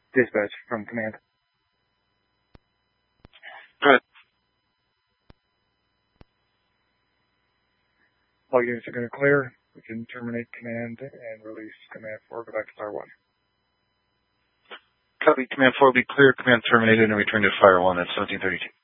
Dispatch from command. Go ahead. All units are going to clear. We can terminate command and release command 4. Go back to fire 1. Copy. Command 4 will be clear. Command terminated and return to fire 1 at 1732.